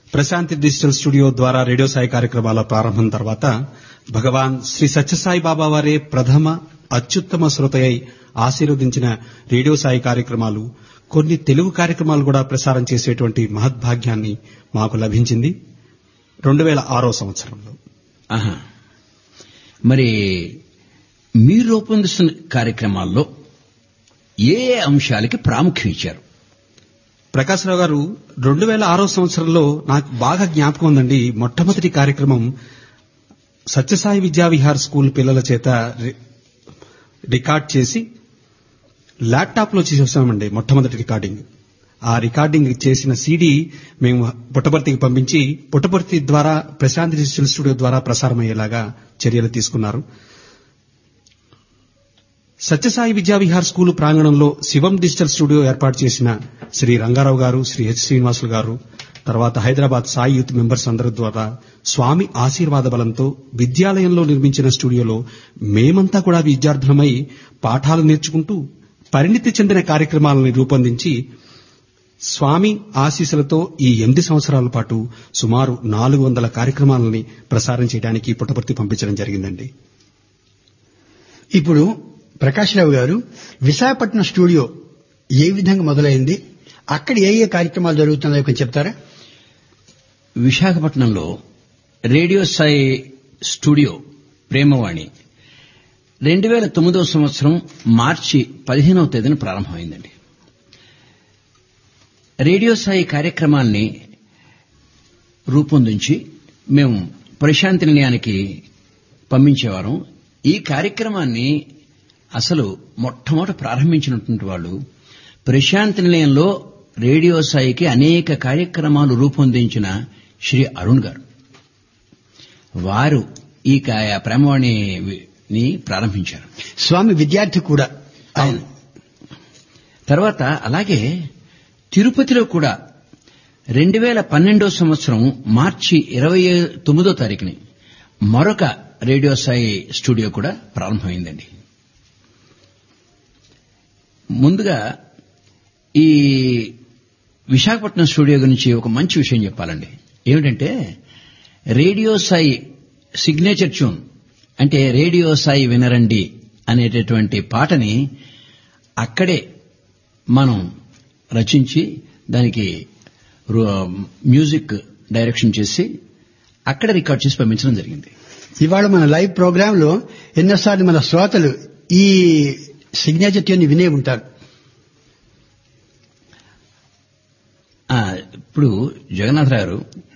Prashanti digital studio ద్వారా radio Sai కార్యక్రమాల ప్రారంభం తర్వాత భగవాన్ శ్రీ సత్యసాయి బాబా వారే ప్రథమ అత్యుత్తమ శ్రోతయై ఆశీర్వదించిన రేడియో సాయి కార్యక్రమాలు, కొన్ని తెలుగు కార్యక్రమాలు కూడా ప్రసారం చేసేటువంటి మహద్భాగ్యాన్ని మాకు లభించింది 2006 సంవత్సరంలో. మరి మీరు రూపొందిస్తున్న కార్యక్రమాల్లో ఏ అంశాలకి ప్రాముఖ్యం ఇచ్చారు? ప్రకాశ్రావు గారు, 2006 సంవత్సరంలో నాకు బాగా జ్ఞాపకం ఉందండి. మొట్టమొదటి కార్యక్రమం సత్యసాయి విద్యావిహార్ స్కూల్ పిల్లల చేత రికార్డ్ చేసి ల్యాప్టాప్ లో చేసామండి. మొట్టమొదటి రికార్డింగ్. ఆ రికార్డింగ్ చేసిన సీడీ మేము పుట్టపర్తికి పంపించి పుట్టపర్తి ద్వారా ప్రశాంతి డిజిటల్ స్టూడియో ద్వారా ప్రసారమయ్యేలాగా చర్యలు తీసుకున్నారు. సత్యసాయి విద్యావిహార్ స్కూలు ప్రాంగణంలో శివం డిజిటల్ స్టూడియో ఏర్పాటు చేసిన శ్రీ రంగారావు గారు, శ్రీ హెచ్ శ్రీనివాసులు గారు, తర్వాత హైదరాబాద్ సాయి యూత్ మెంబర్స్ అందరి ద్వారా స్వామి ఆశీర్వాద బలంతో విద్యాలయంలో నిర్మించిన స్టూడియోలో మేమంతా కూడా విద్యార్థులమై పాఠాలు నేర్చుకుంటూ పరిణితి చెందిన కార్యక్రమాలను రూపొందించి స్వామి ఆశీస్సులతో ఈ 8 సంవత్సరాల పాటు సుమారు 400 కార్యక్రమాలని ప్రసారం చేయడానికి పుట్టపర్తి పంపించడం జరిగిందండి. ఇప్పుడు ప్రకాశ్రావు గారు, విశాఖపట్నం స్టూడియో ఏ విధంగా మొదలైంది, అక్కడ ఏ ఏ కార్యక్రమాలు జరుగుతున్నాయో కొంచెం చెప్తారా? విశాఖపట్నంలో రేడియో సాయి స్టూడియో ప్రేమవాణి 2009 సంవత్సరం మార్చి 15వ తేదీన ప్రారంభమైందండి. రేడియో సాయి కార్యక్రమాల్ని రూపొందించి మేము ప్రశాంతి నిలయానికి పంపించేవారం. ఈ కార్యక్రమాన్ని అసలు మొట్టమొదట ప్రారంభించినటువంటి వాళ్ళు ప్రశాంతి నిలయంలో రేడియో సాయికి అనేక కార్యక్రమాలు రూపొందించిన శ్రీ అరుణ్ గారు. వారు ఈ ప్రేమవాణిని ప్రారంభించారు. స్వామి విద్యార్థి కూడా ఆయన. తర్వాత అలాగే తిరుపతిలో కూడా 2012 సంవత్సరం మార్చి 29వ తారీఖుని మరొక రేడియో సాయి స్టూడియో కూడా ప్రారంభమైందండి. ముందుగా ఈ విశాఖపట్నం స్టూడియో గురించి ఒక మంచి విషయం చెప్పాలండి. ఏమిటంటే రేడియో సాయి సిగ్నేచర్ ట్యూన్ అంటే రేడియో సాయి వినరండి అనేటటువంటి పాటని అక్కడే మనం రచించి దానికి మ్యూజిక్ డైరెక్షన్ చేసి అక్కడ రికార్డ్ చేసి పంపించడం జరిగింది. ఇవాళ మన లైవ్ ప్రోగ్రామ్ లో ఎన్నోసార్లు మన శ్రోతలు ఈ సిగ్నేచర్ ట్యూన్ వినే ఉంటారు. ఇప్పుడు జగన్నాథ్ గారు,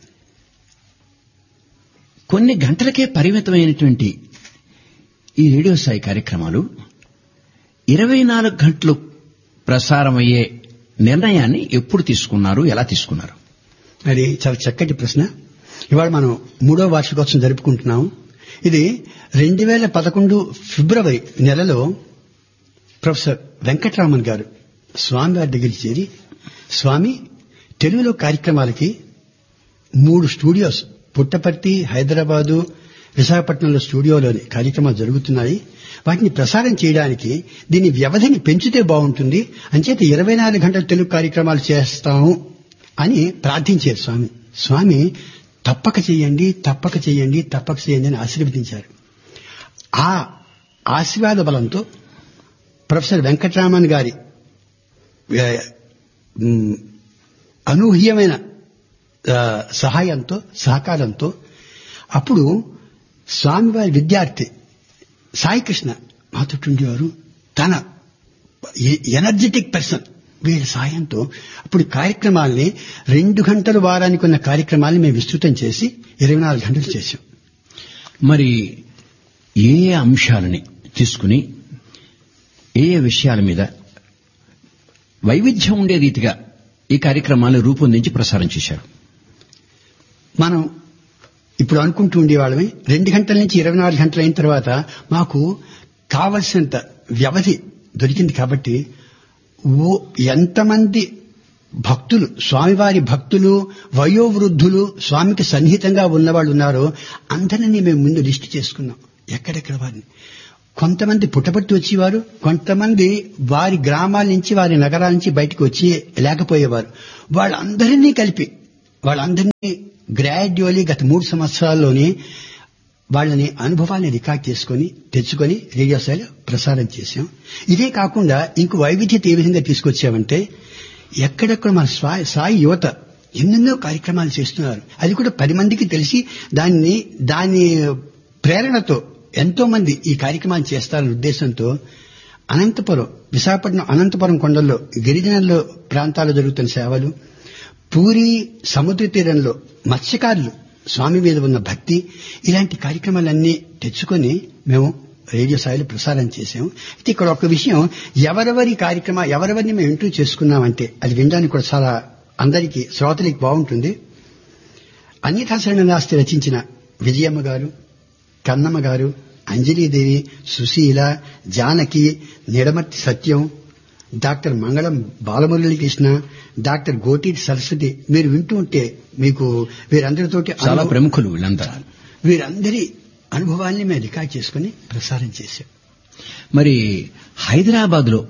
కొన్ని గంటలకే పరిమితమైనటువంటి ఈ రేడియో సాయి కార్యక్రమాలు 24 గంటలు ప్రసారమయ్యే నిర్ణయాన్ని ఎప్పుడు తీసుకున్నారు, ఎలా తీసుకున్నారు? అది చాలా చక్కటి ప్రశ్న. ఇవాళ మనం 3వ వార్షికోత్సవం జరుపుకుంటున్నాం. ఇది 2011 ఫిబ్రవరి నెలలో ప్రొఫెసర్ వెంకట్రామన్ గారు స్వామి వారి దగ్గరికి చేరి, స్వామి తెలుగులో కార్యక్రమాలకి 3 స్టూడియోస్ పుట్టపర్తి, హైదరాబాదు, విశాఖపట్నంలో స్టూడియోలోని కార్యక్రమాలు జరుగుతున్నాయి. వాటిని ప్రసారం చేయడానికి దీని వ్యవధిని పెంచితే బాగుంటుంది, అంచేత 24 గంటల తెలుగు కార్యక్రమాలు చేస్తాము అని ప్రార్థించారు స్వామి. స్వామి తప్పక చేయండి, తప్పక చేయండి, తప్పక చేయండి అని ఆశీర్వదించారు. ఆ ఆశీర్వాద బలంతో ప్రొఫెసర్ వెంకట్రామన్ గారి అనూహ్యమైన సహాయంతో, సహకారంతో అప్పుడు స్వామివారి విద్యార్థి సాయికృష్ణ మాతోటుండేవారు. తన ఎనర్జెటిక్ పర్సన్ వీరి సాయంతో అప్పుడు కార్యక్రమాల్ని 2 గంటలు వారానికి ఉన్న కార్యక్రమాల్ని మేము విస్తృతం చేసి 24 గంటలు చేశాం. మరి ఏ అంశాలని తీసుకుని ఏ విషయాల మీద వైవిధ్యం ఉండే రీతిగా ఈ కార్యక్రమాలను రూపొందించి ప్రసారం చేశారు? మనం ఇప్పుడు అనుకుంటూ ఉండేవాళ్ళమే 2 గంటల నుంచి 24 గంటలు అయిన తర్వాత మాకు కావలసినంత వ్యవధి దొరికింది. కాబట్టి ఎంతమంది భక్తులు, స్వామివారి భక్తులు, వయోవృద్ధులు, స్వామికి సన్నిహితంగా ఉన్నవాళ్ళు ఉన్నారో అందరినీ మేము ముందు లిస్ట్ చేసుకున్నాం. ఎక్కడెక్కడ వారిని, కొంతమంది పుట్టపర్తి వచ్చేవారు, కొంతమంది వారి గ్రామాల నుంచి, వారి నగరాల నుంచి బయటకు వచ్చి లేకపోయేవారు. వాళ్ళందరినీ కలిపి వాళ్ళందరినీ గ్రాడ్యువల్లీ గత 3 సంవత్సరాల్లోనే వాళ్ళని అనుభవాన్ని రికార్డ్ చేసుకుని తెచ్చుకొని రేడియో స్థాయిలో ప్రసారం చేశాం. ఇదే కాకుండా ఇంకో వైవిధ్యత ఏ విధంగా తీసుకొచ్చామంటే ఎక్కడెక్కడ మన సాయి యువత ఎన్నెన్నో కార్యక్రమాలు చేస్తున్నారు. అది కూడా 10 మందికి తెలిసి దాని ప్రేరణతో ఎంతో మంది ఈ కార్యక్రమాలు చేస్తారనే ఉద్దేశంతో విశాఖపట్నం అనంతపురం కొండల్లో గిరిజనుల ప్రాంతాల్లో జరుగుతున్న సేవలు, పూరి సముద్ర తీరంలో మత్స్యకారులు స్వామి మీద ఉన్న భక్తి, ఇలాంటి కార్యక్రమాలన్నీ తెచ్చుకొని మేము రేడియో స్థాయిలో ప్రసారం చేశాం. అయితే ఇక్కడ ఒక విషయం, ఎవరెవరిని మేము ఇంటర్వ్యూ చేసుకున్నామంటే అది వినడానికి కూడా చాలా అందరికీ శ్రోతలకి బాగుంటుంది. అన్యథాశరణాస్తి రచించిన విజయమ్మ గారు, కన్నమ్మ గారు, అంజలీదేవి, సుశీల, జానకి, నిడమర్తి సత్యం, డాక్టర్ మంగళం బాలమురళీకృష్ణ, డాక్టర్ గోటి సరస్వతి, మీరు వింటూ ఉంటే మీకు వీరందరితోటి చాలా ప్రముఖులు వీరందరి అనుభవాల్ని మేము రికార్డ్ చేసుకుని ప్రసారం చేశాం. మరి హైదరాబాద్ లో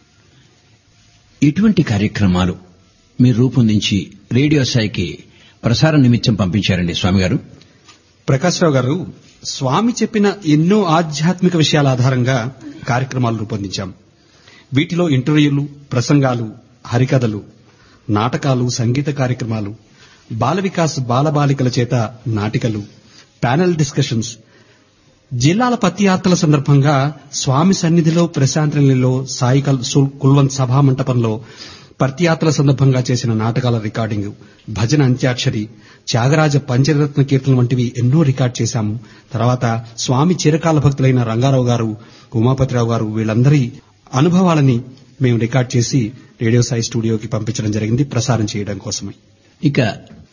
ఇటువంటి కార్యక్రమాలు మీరు రూపొందించి రేడియో స్థాయికి ప్రసార నిమిత్తం పంపించారండి స్వామి గారు. ప్రకాశ్రావు గారు, స్వామి చెప్పిన ఎన్నో ఆధ్యాత్మిక విషయాల ఆధారంగా కార్యక్రమాలు రూపొందించాం. వీటిలో ఇంటర్వ్యూలు, ప్రసంగాలు, హరికథలు, నాటకాలు, సంగీత కార్యక్రమాలు, బాల వికాస్ బాలబాలికల చేత నాటికలు, ప్యానెల్ డిస్కషన్స్, జిల్లాల పత్యాత్రల సందర్భంగా స్వామి సన్నిధిలో ప్రశాంతనిలో సాయి కుల్వంత్ సభా మంటపంలో పత్యాత్రల సందర్భంగా చేసిన నాటకాల రికార్డింగ్, భజన అంత్యాక్షరి, త్యాగరాజ పంచరత్న కీర్తన వంటివి ఎన్నో రికార్డ్ చేశాము. తర్వాత స్వామి చిరకాల భక్తులైన రంగారావు గారు, ఉమాపతిరావు గారు, వీళ్ళందరి అనుభవాలని మేము రికార్డ్ చేసి రేడియో సాయి స్టూడియోకి పంపించడం జరిగింది ప్రసారం చేయడం కోసమే. ఇక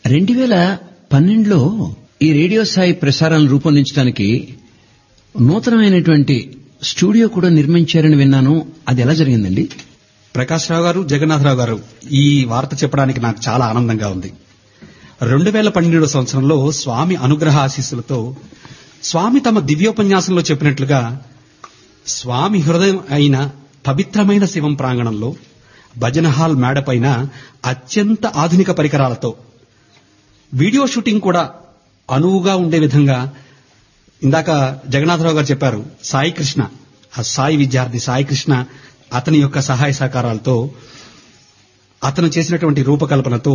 2012లో ఈ రేడియో సాయి ప్రసారాలను రూపొందించడానికి నూతనమైనటువంటి స్టూడియో కూడా నిర్మించారని విన్నాను. అది ఎలా జరిగిందండి? ప్రకాశ్రావు గారు, జగన్నాథరావు గారు, ఈ వార్త చెప్పడానికి నాకు చాలా ఆనందంగా ఉంది. 2012 సంవత్సరంలో స్వామి అనుగ్రహ ఆశీస్సులతో స్వామి తమ దివ్యోపన్యాసంలో చెప్పినట్లుగా స్వామి హృదయం అయిన పవిత్రమైన శివం ప్రాంగణంలో భజన హాల్ మేడపైన అత్యంత ఆధునిక పరికరాలతో వీడియో షూటింగ్ కూడా అనువుగా ఉండే విధంగా, ఇందాక జగన్నాథరావు గారు చెప్పారు, సాయి కృష్ణ, ఆ సాయి విద్యార్థి సాయి కృష్ణ, అతని యొక్క సహాయ సహకారాలతో, అతను చేసినటువంటి రూపకల్పనతో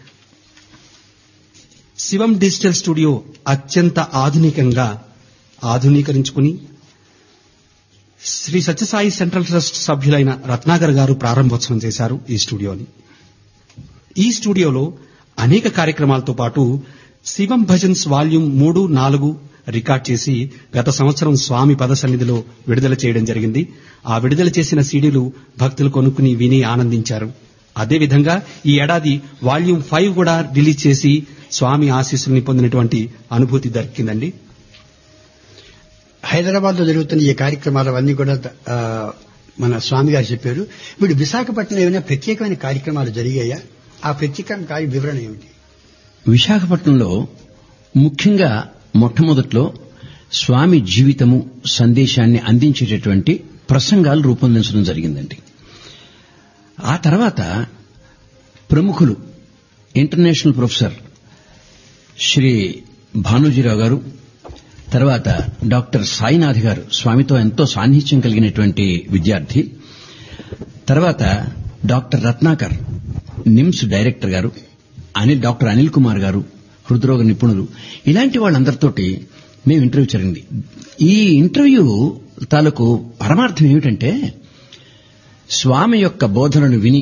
శివం డిజిటల్ స్టూడియో అత్యంత ఆధునీకరించుకుని శ్రీ సత్యసాయి సెంట్రల్ ట్రస్ట్ సభ్యులైన రత్నాకర్ గారు ప్రారంభోత్సవం చేశారు ఈ స్టూడియోని. ఈ స్టూడియోలో అనేక కార్యక్రమాలతో పాటు శివం భజన్స్ వాల్యూమ్ 3, 4 రికార్డ్ చేసి గత సంవత్సరం స్వామి పద సన్నిధిలో విడుదల చేయడం జరిగింది. ఆ విడుదల చేసిన సీడీలు భక్తులు కొనుక్కుని విని ఆనందించారు. అదేవిధంగా ఈ ఏడాది వాల్యూమ్ 5 కూడా రిలీజ్ చేసి స్వామి ఆశీస్సుల్ని పొందినటువంటి అనుభూతి దక్కిందండి. హైదరాబాద్ లో జరుగుతున్న ఈ కార్యక్రమాలవన్నీ కూడా మన స్వామి గారు చెప్పారు. ఇప్పుడు విశాఖపట్నంలో ఏమైనా ప్రత్యేకమైన కార్యక్రమాలు జరిగాయా? ఆ ప్రత్యేక వివరణ ఏమిటి? విశాఖపట్నంలో ముఖ్యంగా మొట్టమొదట్లో స్వామి జీవితము సందేశాన్ని అందించేటటువంటి ప్రసంగాలు రూపొందించడం జరిగిందండి. ఆ తర్వాత ప్రముఖులు ఇంటర్నేషనల్ ప్రొఫెసర్ శ్రీ భానుజీరావు గారు, తర్వాత డాక్టర్ సాయినాథ్ గారు, స్వామితో ఎంతో సాన్నిహిత్యం కలిగినటువంటి విద్యార్థి, తర్వాత డాక్టర్ రత్నాకర్, నిమ్స్ డైరెక్టర్ గారు, డాక్టర్ అనిల్ కుమార్ గారు, హృద్రోగ నిపుణులు, ఇలాంటి వాళ్ళందరితోటి మేము ఇంటర్వ్యూ జరిగింది. ఈ ఇంటర్వ్యూ తాలూకు పరమార్థం ఏమిటంటే, స్వామి యొక్క బోధనను విని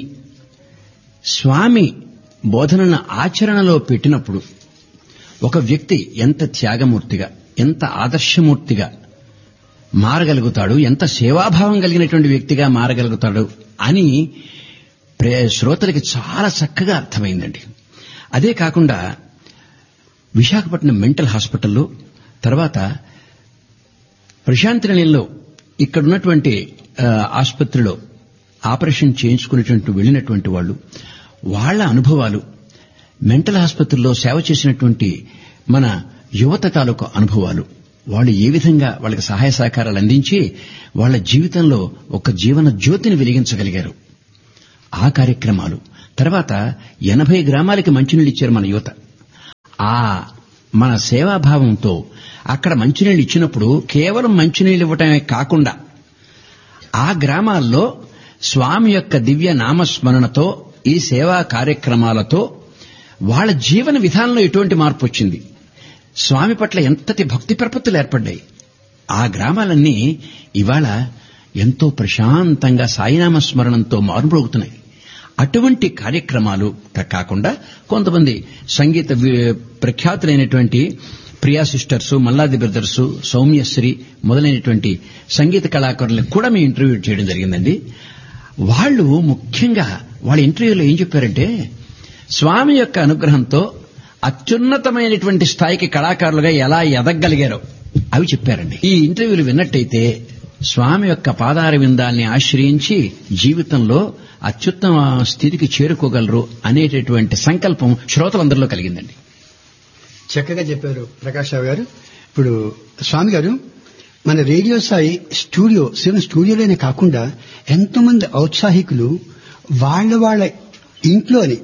స్వామి బోధనను ఆచరణలో పెట్టినప్పుడు ఒక వ్యక్తి ఎంత త్యాగమూర్తిగా, ఎంత ఆదర్శమూర్తిగా మారగలుగుతాడు, ఎంత సేవాభావం కలిగినటువంటి వ్యక్తిగా మారగలుగుతాడు అని శ్రోతలకి చాలా చక్కగా అర్థమైందండి. అదే కాకుండా విశాఖపట్నం మెంటల్ హాస్పిటల్లో, తర్వాత ప్రశాంతి నిలయంలో, ఇక్కడున్నటువంటి ఆసుపత్రిలో ఆపరేషన్ చేయించుకునేటువంటి వెళ్ళినటువంటి వాళ్ళు, వాళ్ళ అనుభవాలు, మెంటల్ ఆసుపత్రిలో సేవ చేసినటువంటి మన యువత తాలూకు అనుభవాలు, వాళ్ళు ఏ విధంగా వాళ్ళకి సహాయ సహకారాలు అందించి వాళ్ళ జీవితంలో ఒక జీవన జ్యోతిని వెలిగించగలిగారు, ఆ కార్యక్రమాలు, తర్వాత 80 గ్రామాలకి మంచినీళ్ళు ఇచ్చారు మన యువత. ఆ మన సేవాభావంతో అక్కడ మంచినీళ్ళు ఇచ్చినప్పుడు కేవలం మంచినీళ్ళు ఇవ్వటమే కాకుండా ఆ గ్రామాల్లో స్వామి యొక్క దివ్య నామస్మరణతో ఈ సేవా కార్యక్రమాలతో వాళ్ళ జీవన విధానంలో ఎటువంటి మార్పు వచ్చింది, స్వామి పట్ల ఎంతటి భక్తి ప్రపత్తులు ఏర్పడ్డాయి. ఆ గ్రామాలన్నీ ఇవాళ ఎంతో ప్రశాంతంగా సాయినామ స్మరణంతో మారుమ్రోగుతున్నాయి. అటువంటి కార్యక్రమాలు కాకుండా కొంతమంది సంగీత ప్రఖ్యాతులైనటువంటి ప్రియా సిస్టర్స్, మల్లాది బ్రదర్స్, సౌమ్యశ్రీ మొదలైనటువంటి సంగీత కళాకారులను కూడా మేము ఇంటర్వ్యూ చేయడం జరిగిందండి. వాళ్ళు ముఖ్యంగా వాళ్ళ ఇంటర్వ్యూలో ఏం చెప్పారంటే, స్వామి యొక్క అనుగ్రహంతో అత్యున్నతమైనటువంటి స్థాయికి కళాకారులుగా ఎలా ఎదగగలిగారో అవి చెప్పారండి. ఈ ఇంటర్వ్యూలు విన్నట్టయితే స్వామి యొక్క పాదార విందాల్ని ఆశ్రయించి జీవితంలో అత్యుత్తమ స్థితికి చేరుకోగలరు అనేటటువంటి సంకల్పం శ్రోతలందరిలో కలిగిందండి. చక్కగా చెప్పారు ప్రకాష్ రావు గారు. ఇప్పుడు స్వామి గారు, మన రేడియో సాయి స్టూడియో, శివ స్టూడియోలోనే కాకుండా ఎంతో మంది ఔత్సాహికులు వాళ్ళ ఇంట్లోని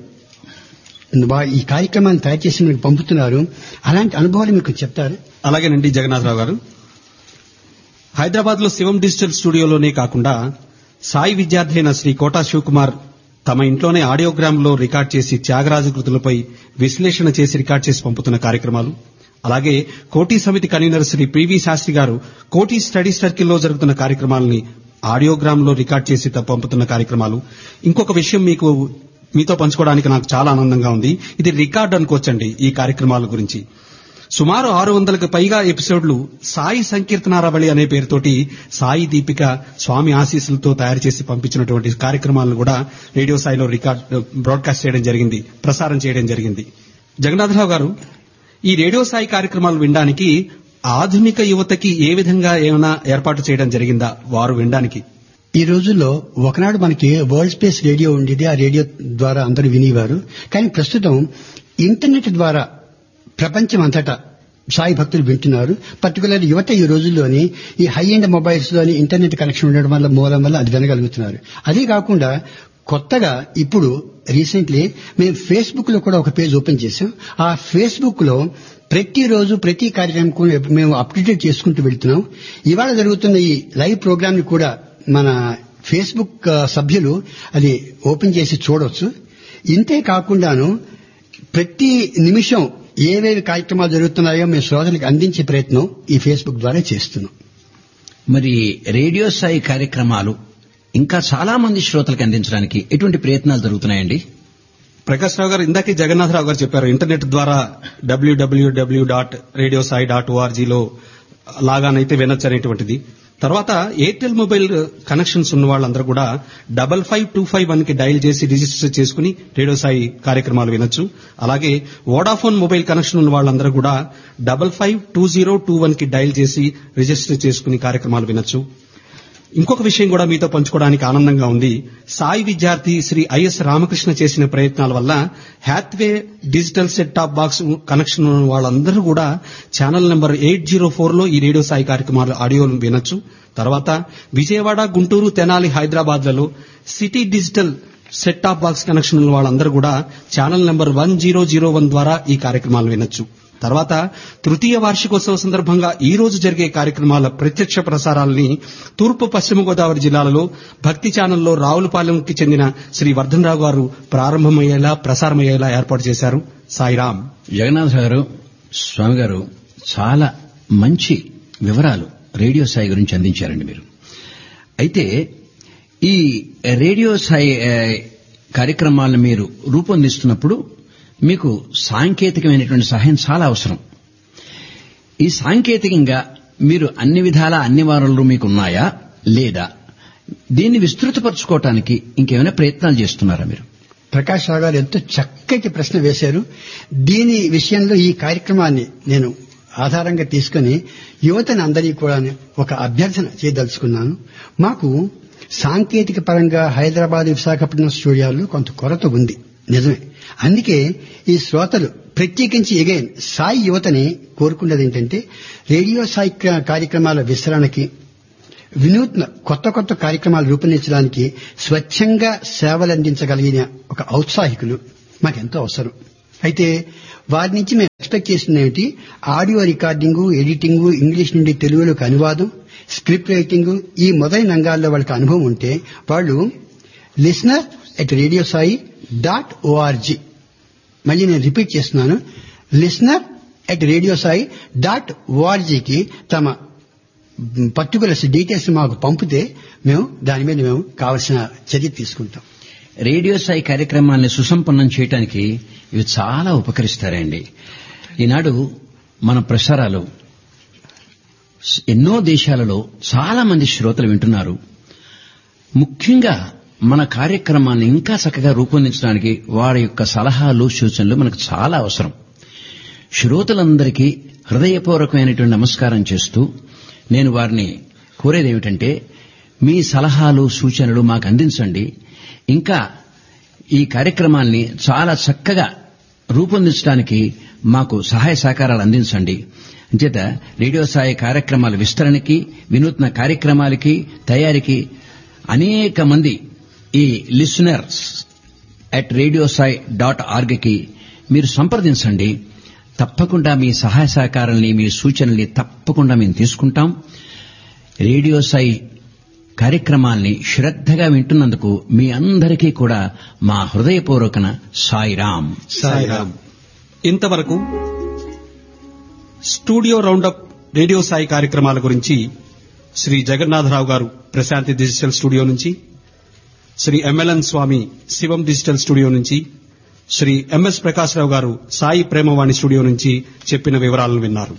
ఈ కార్యక్రమాన్ని తయారు చేసి మీకు పంపుతున్నారు. అలాంటి అనుభవాలు మీకు చెప్తారు? అలాగేనండి జగన్నాథరావు గారు. హైదరాబాద్ లో శివం డిజిటల్ స్టూడియోలోనే కాకుండా సాయి విద్యార్థి అయిన శ్రీ కోటా శివకుమార్ తమ ఇంట్లోనే ఆడియోగ్రామ్ లో రికార్డ్ చేసి త్యాగరాజు కృతులపై విశ్లేషణ చేసి రికార్డ్ చేసి పంపుతున్న కార్యక్రమాలు, అలాగే కోటి సమితి కన్వీనర్ శ్రీ పివి శాస్త్రి గారు కోటి స్టడీ సర్కిల్లో జరుగుతున్న కార్యక్రమాలని ఆడియోగ్రామ్ లో రికార్డ్ చేసి పంపుతున్న కార్యక్రమాలు. ఇంకొక విషయం మీతో పంచుకోవడానికి నాకు చాలా ఆనందంగా ఉంది. ఇది రికార్డ్ అనుకోవచ్చండి. ఈ కార్యక్రమాల గురించి సుమారు 600కు పైగా ఎపిసోడ్లు సాయి సంకీర్తనారావళి అనే పేరుతోటి సాయి దీపిక స్వామి ఆశీస్సులతో తయారు చేసి పంపించినటువంటి కార్యక్రమాలను కూడా రేడియో సాయిలో బ్రాడ్కాస్ట్ చేయడం జరిగింది, ప్రసారం చేయడం జరిగింది. జగన్నాథరావు గారు, ఈ రేడియో సాయి కార్యక్రమాలు వినడానికి ఆధునిక యువతకి ఏ విధంగా ఏమైనా ఏర్పాటు చేయడం జరిగిందా వారు వినడానికి? ఈ రోజుల్లో ఒకనాడు మనకి వరల్డ్ స్పేస్ రేడియో ఉండేది. ఆ రేడియో ద్వారా అందరూ వినేవారు. కానీ ప్రస్తుతం ఇంటర్నెట్ ద్వారా ప్రపంచం అంతటా సాయి భక్తులు వింటున్నారు. పర్టికులర్ యువత ఈ రోజుల్లోని ఈ హై ఎండ్ మొబైల్స్ లోని ఇంటర్నెట్ కనెక్షన్ ఉండడం వల్ల మూలం వల్ల అది వినగలుగుతున్నారు. అదే కాకుండా కొత్తగా ఇప్పుడు రీసెంట్లీ మేము ఫేస్బుక్ లో కూడా ఒక పేజ్ ఓపెన్ చేశాం. ఆ ఫేస్బుక్ లో ప్రతిరోజు ప్రతి కార్యక్రమం మేము అప్డేట్ చేసుకుంటూ వెళ్తున్నాం. ఇవాళ జరుగుతున్న ఈ లైవ్ ప్రోగ్రామ్ ని కూడా మన ఫేస్బుక్ సభ్యులు అది ఓపెన్ చేసి చూడవచ్చు. ఇంతే కాకుండాను ప్రతి నిమిషం ఏవేవి కార్యక్రమాలు జరుగుతున్నాయో మేము శ్రోతలకు అందించే ప్రయత్నం ఈ ఫేస్బుక్ ద్వారా చేస్తున్నాం. మరి రేడియో సాయి కార్యక్రమాలు ఇంకా చాలా మంది శ్రోతలకు అందించడానికి ఎటువంటి ప్రయత్నాలు జరుగుతున్నాయండి? ప్రకాష్ రావు గారు ఇందాకే జగన్నాథరావు గారు చెప్పారు, ఇంటర్నెట్ ద్వారా www.radiosai.org లో లాగాన్ అయితే వినొచ్చు అనేటువంటిది. తర్వాత ఎయిర్టెల్ మొబైల్ కనెక్షన్స్ ఉన్న వాళ్ళందరూ కూడా 55251 కి డయల్ చేసి రిజిస్టర్ చేసుకుని రేడియో సాయి కార్యక్రమాలు వినొచ్చు. అలాగే వోడాఫోన్ మొబైల్ కనెక్షన్ ఉన్న వాళ్ళందరూ కూడా 552021 కి డయల్ చేసి రిజిస్టర్ చేసుకుని కార్యక్రమాలు వినొచ్చు. ఇంకొక విషయం కూడా మీతో పంచుకోవడానికి ఆనందంగా ఉంది. సాయి విద్యార్థి శ్రీ ఐఎస్ రామకృష్ణ చేసిన ప్రయత్నాల వల్ల Hathway digital set top box connection ఉన్న వాళ్ళందరూ కూడా ఛానల్ నెంబర్ 804 లో ఈ రేడియో సాయి కార్యక్రమాలు ఆడియోలు వినొచ్చు. తర్వాత Vijayawada, Guntur, Tenali, హైదరాబాద్లలో city digital set top box connection ఉన్న వాళ్ళందరూ కూడా ఛానల్ నెంబర్ 1001 ద్వారా ఈ కార్యక్రమాలు వినొచ్చు. తర్వాత తృతీయ వార్షికోత్సవ సందర్భంగా ఈ రోజు జరిగే కార్యక్రమాల ప్రత్యక్ష ప్రసారాలని తూర్పు పశ్చిమ గోదావరి జిల్లాలలో భక్తి ఛానల్లో రావులపాలెంకి చెందిన శ్రీ వర్ధనరావు గారు ప్రసారమయ్యేలా ఏర్పాటు చేశారు. సాయిరామ్. జగన్నాథ్ గారు, స్వామి గారు చాలా మంచి వివరాలు రేడియో సాయి గురించి అందించారండి మీరు. అయితే ఈ రేడియో సాయి కార్యక్రమాలను మీరు రూపొందిస్తున్నప్పుడు మీకు సాంకేతికమైనటువంటి సహాయం చాలా అవసరం. ఈ సాంకేతికంగా మీరు అన్ని విధాల అన్ని వనరులు మీకు ఉన్నాయా లేదా? దీన్ని విస్తృతపరచుకోవటానికి ఇంకేమైనా ప్రయత్నాలు చేస్తున్నారా మీరు? ప్రకాష్ రావు గారు ఎంతో చక్కటి ప్రశ్న వేశారు. దీని విషయంలో ఈ కార్యక్రమాన్ని నేను ఆధారంగా తీసుకుని యువతని అందరికీ కూడా ఒక అభ్యర్థన చేయదలుచుకున్నాను. మాకు సాంకేతిక పరంగా హైదరాబాద్, విశాఖపట్నం స్టూడియోల్లో కొంత కొరత ఉంది, నిజమే. అందుకే ఈ శ్రోతలు ప్రత్యేకించి ఎగైన్ సాయి యువతని కోరుకున్నది ఏంటంటే రేడియో సాయి కార్యక్రమాల విస్తరణకి వినూత్న కొత్త కార్యక్రమాలు రూపొందించడానికి స్వచ్ఛంగా సేవలందించగలిగిన ఒక ఔత్సాహికులు మాకెంతో అవసరం. అయితే వారి నుంచి మేము ఎక్స్పెక్ట్ చేసింది ఏమిటి, ఆడియో రికార్డింగు, ఎడిటింగు, ఇంగ్లీష్ నుండి తెలుగులోకి అనువాదం, స్క్రిప్ట్ రైటింగ్, ఈ మొదలైన రంగాల్లో వాళ్ళకి అనుభవం ఉంటే వాళ్ళు listener@radiosai.org, మళ్ళీ నేను రిపీట్ చేస్తున్నాను, listener@radiosai.orgకి తమ పర్టికులర్స్ డీటెయిల్స్ మాకు పంపితే మేము దాని మీద కావలసిన చర్య తీసుకుంటాం. రేడియో సాయి కార్యక్రమాన్ని సుసంపన్నం చేయడానికి ఇవి చాలా ఉపకరిస్తారండి. ఈనాడు మన ప్రసారాలు ఎన్నో దేశాలలో చాలా మంది శ్రోతలు వింటున్నారు. ముఖ్యంగా మన కార్యక్రమాన్ని ఇంకా చక్కగా రూపొందించడానికి వారి యొక్క సలహాలు, సూచనలు మనకు చాలా అవసరం. శ్రోతలందరికీ హృదయపూర్వకమైనటువంటి నమస్కారం చేస్తూ నేను వారిని కోరేదేమిటంటే, మీ సలహాలు, సూచనలు మాకు అందించండి. ఇంకా ఈ కార్యక్రమాన్ని చాలా చక్కగా రూపొందించడానికి మాకు సహాయ సహకారాలు అందించండి. అంచేత రేడియో సాయి కార్యక్రమాల విస్తరణకి, వినూత్న కార్యక్రమాలకి, తయారీకి అనేక మంది ఈ listeners@radiosai.orgకి మీరు సంప్రదించండి. తప్పకుండా మీ సహాయ సహకారాలని, మీ సూచనల్ని తప్పకుండా మేము తీసుకుంటాం. రేడియో సాయి కార్యక్రమాల్ని శ్రద్ధగా వింటున్నందుకు మీ అందరికీ కూడా మా హృదయపూర్వక సాయిరాం. సాయిరాం. ఇంతవరకు స్టూడియో రౌండప్ రేడియో సాయి కార్యక్రమాల గురించి శ్రీ జగన్నాథరావు గారు ప్రశాంతి డిజిటల్ స్టూడియో నుంచి, శ్రీ ఎంఎల్ఎన్ స్వామి శివం డిజిటల్ స్టూడియో నుంచి, శ్రీ ఎంఎస్ ప్రకాశ్రావు గారు సాయి ప్రేమవాణి స్టూడియో నుంచి చెప్పిన వివరాలను విన్నారు.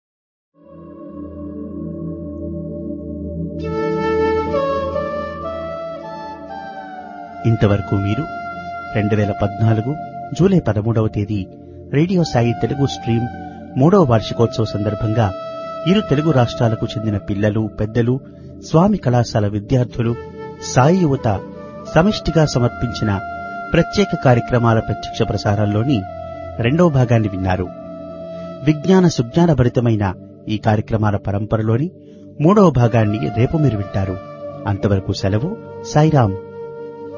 ఇంతవరకు మీరు 2014 జూలై 13వ తేదీ రేడియో సాయి తెలుగు స్ట్రీమ్ 3వ వార్షికోత్సవ సందర్భంగా ఇరు తెలుగు రాష్ట్రాలకు చెందిన పిల్లలు, పెద్దలు, స్వామి కళాశాల విద్యార్థులు, సాయి యువత సమిష్టిగా సమర్పించిన ప్రత్యేక కార్యక్రమాల ప్రత్యక్ష ప్రసారాల్లోని 2వ భాగాన్ని విన్నారు. విజ్ఞాన సుజ్ఞానభరితమైన ఈ కార్యక్రమాల పరంపరలోని 3వ భాగాన్ని రేపు మీరు వింటారు. అంతవరకు సెలవు. సాయిరాం.